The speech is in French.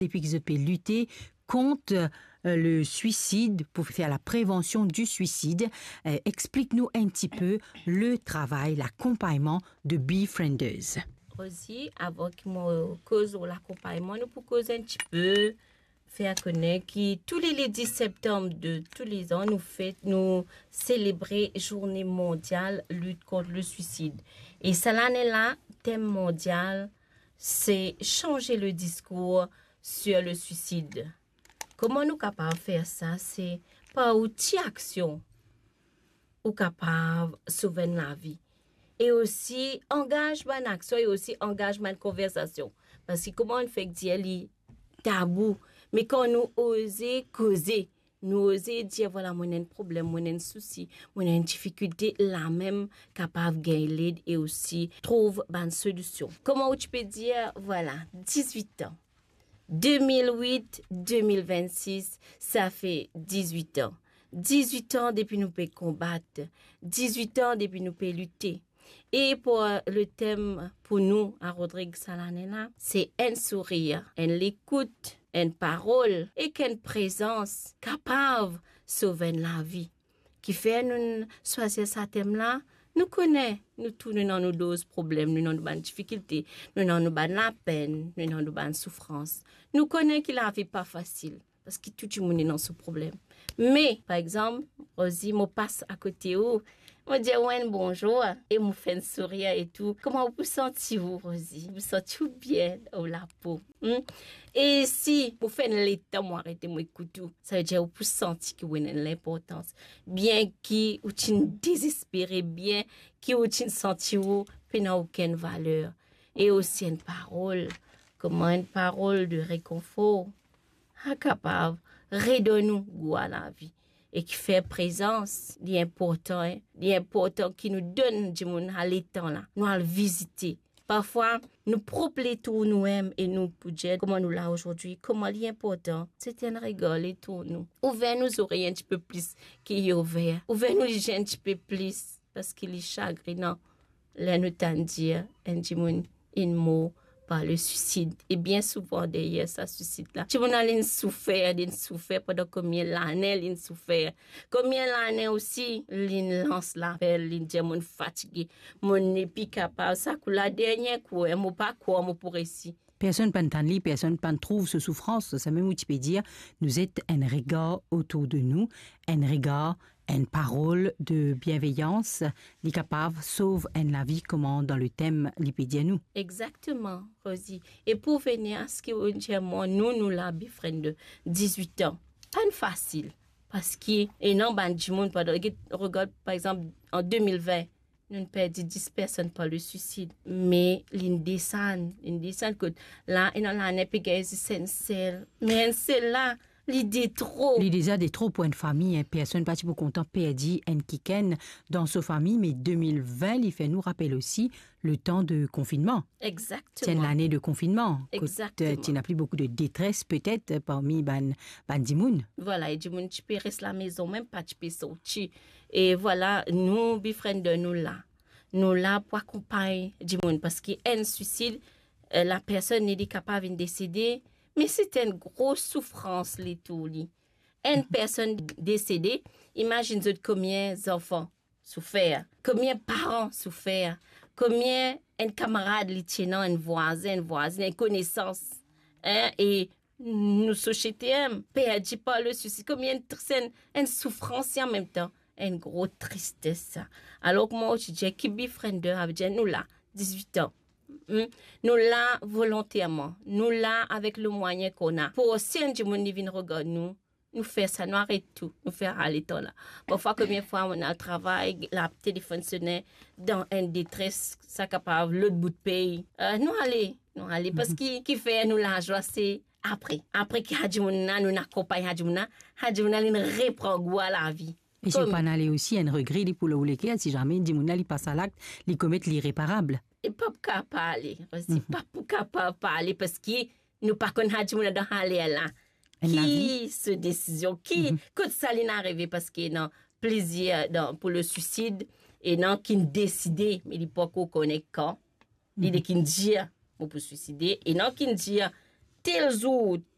Et puis qu'ils peuvent lutter contre le suicide, pour faire la prévention du suicide. Explique-nous un petit peu le travail, l'accompagnement de Befrienders. Aussi, avant que nous causions l'accompagnement, nous pouvons causer un petit peu, faire connaître que tous les 10 septembre de tous les ans, nous célébrer Journée mondiale lutte contre le suicide. Et cette année-là, thème mondial, c'est changer le discours sur le suicide. Comment nous sommes capables de faire ça? C'est par outil action ou capable de sauver la vie. Et aussi engagement en action et aussi engagement en conversation. Parce que comment on fait dire les tabous, mais quand nous osons causer, nous osons dire voilà, moi j'ai un problème, moi j'ai un souci, moi j'ai une difficulté, là même capable de gagner l'aide et aussi trouve une solution. Comment tu peux dire voilà, 18 ans. 2008-2026, ça fait 18 ans. 18 ans depuis nous pouvons combattre. 18 ans depuis nous pouvons lutter. Et pour le thème pour nous à Rodrigue Salanena, c'est un sourire, une écoute, une parole et une présence capable de sauver la vie. Qui fait nous choisir ce thème-là, nous connaissons, nous tous nous avons nos problèmes, nous avons nos difficultés, nous avons la peine, nous avons nos souffrances. Nous connaissons que la vie n'est pas facile parce que tout le monde est dans ce problème. Mais, par exemple, Rosie, je passe à côté où je dis ouais, bonjour et je fais un sourire et tout. Comment vous sentez-vous, Rosie? Vous sentez-vous bien dans la peau? Et si vous faites l'état, moi arrêtez moi écouter, ça veut dire que vous sentez que vous avez l'importance. Bien que vous êtes désespéré, bien que vous êtes senti que vous n'avez aucune valeur. Et aussi une parole, comment une parole de réconfort, capable de redonner goût à la vie. Et qui fait présence, l'important qui nous donne du monde à l'étang là, nous allons visiter. Parfois, nous propler tout nous-mêmes et nous pour dire comment nous là aujourd'hui, comment l'important, c'est un regard et tout nous. Ouvrez nous oreilles un petit peu plus qu'il y ouvert. Ouvrez nous les un petit peu plus parce qu'il est chagrinant. Là nous t'en dire un petit monde, un mot par le suicide. Et bien souvent, d'ailleurs, ça suicide-là. Tu vois, il souffert pendant combien d'années, il souffert. Combien d'années aussi, il lance l'appel, il dit, mon fatigué, mon n'est plus capable. Ça, que la dernière coup, je ne pas quoi, je pour ici. Personne ne lit, personne ne trouve ce souffrance. C'est même où tu peux dire, nous êtes un regard autour de nous, un regard, une parole de bienveillance, les capables sauve la vie, comme dans le thème l'ipédia nous. Exactement, Rosie. Et pour venir à ce que vous dites, nous la bifrène de 18 ans, pas facile. Parce que, et non, du monde, regarde, par exemple, en 2020, nous avons perdu 10 personnes par le suicide. Mais l'indécent que là, il y a un épée sincère. Mais c'est là, l'idée trop. L'idée des trop pour une famille, hein, personne pas pour content perdu un kiken dans sa famille, mais 2020, il fait nous rappelle aussi le temps de confinement. Exactement. C'est l'année de confinement. Exactement. Tu n'as plus beaucoup de détresse peut-être parmi ban Dimoun. Voilà, et Dimoun, tu peux rester à la maison, même pas tu peux sortir. Et voilà, nous, bifrènes de nous là pour accompagner Dimoun, parce qu'un suicide, la personne n'est capable de décéder. Mais c'est une grosse souffrance, les tout. Une personne décédée, imagine combien d'enfants souffrent, combien de parents souffrent, combien un camarade, un voisin, une connaissance. Hein, et nous, société, perdu par le suicide, combien une souffrance en même temps, une grosse tristesse. Alors que moi, je dis, qui bifrender, nous là, 18 ans. Nous là volontairement, nous là avec le moyen qu'on a. Pour aussi un monde qui vient regarder nous faire ça, nous arrêter tout, nous faire aller temps là. Parfois, combien de fois on a le travail, la téléphone sonne dans une détresse, ça capable l'autre bout de pays. Nous aller, parce qui fait nous la joie, c'est après que Hadjimouna nous accompagne Hadjimouna nous reprend goût à la vie. Et si on aller aussi un regret pour le lesquels si jamais Dimouna il passe à l'acte, il commet l'irréparable. Et pas capable parler, pas capable parler parce que nous pas connaissons Hadjimouna dans aller là. Qui se décision qui que ça n'est arrivé parce que non plaisir pour le suicide et non qui décidé mais il pas qu'on connaît quand il est qui dit pour suicider et non qui dit tel jour